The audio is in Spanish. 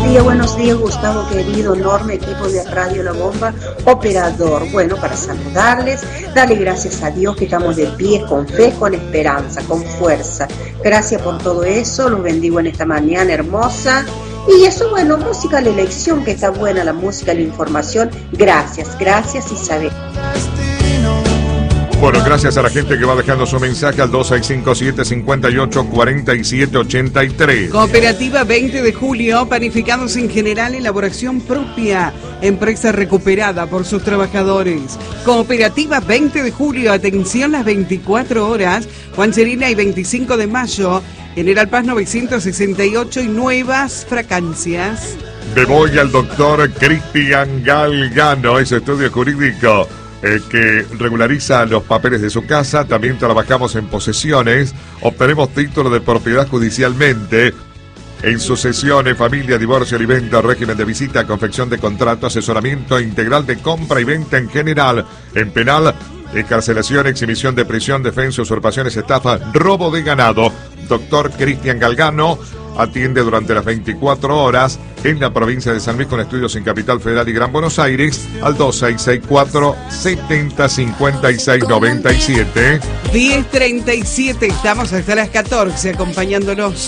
buenos días, Gustavo querido, enorme equipo de Radio La Bomba, operador. Bueno, para saludarles, darle gracias a Dios que estamos de pie, con fe, con esperanza, con fuerza. Gracias por todo eso, los bendigo en esta mañana hermosa. Y eso, bueno, música, la elección que está buena, la música, la información. Gracias, gracias Isabel. Bueno, gracias a la gente que va dejando su mensaje al 2657-584783. Cooperativa 20 de Julio, panificados en general, elaboración propia, empresa recuperada por sus trabajadores. Cooperativa 20 de Julio, atención las 24 horas, Juan Serina y 25 de mayo, General Paz 968 y nuevas fragancias. Me voy al doctor Cristian Galgano, es estudio jurídico. Que regulariza los papeles de su casa. También trabajamos en posesiones, obtenemos título de propiedad judicialmente, en sucesiones, familia, divorcio, alimento, régimen de visita, confección de contrato, asesoramiento integral de compra y venta en general, en penal, excarcelación, exhibición de prisión, defensa, usurpaciones, estafa, robo de ganado. Doctor Cristian Galgano atiende durante las 24 horas en la provincia de San Luis con estudios en Capital Federal y Gran Buenos Aires al 2664-705697. 10:37, estamos hasta las 14 acompañándolos.